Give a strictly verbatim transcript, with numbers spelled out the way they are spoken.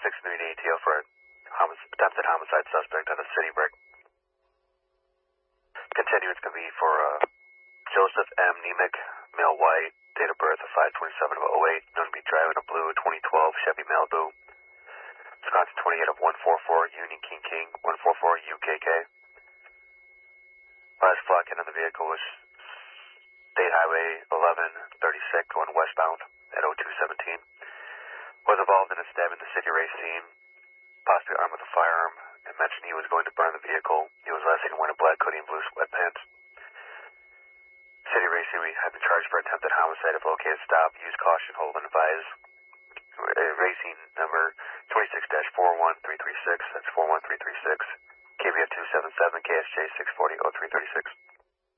six community A T O for a homic- attempted homicide suspect on a city brick. Continuance can be for uh, Joseph M. Nemick, male white, date of birth of five twenty-seven of oh eight, known to be driving a blue twenty twelve Chevy Malibu. Wisconsin twenty-eight of one forty-four, Union King King, one forty-four U K K. Last flock in on the vehicle was State Highway eleven thirty-six going westbound at oh two seventeen. Was involved in a stab in the city race scene, possibly armed with a firearm, and mentioned he was going to burn the vehicle. He was last seen wearing a black hoodie and blue sweatpants. City racing, we had been charged for attempted homicide. If located, stop, use caution, hold, and advise. Racing number twenty-six dash four one three three six, that's four one three three six. K B F two seven seven, K S J six forty oh three thirty-six.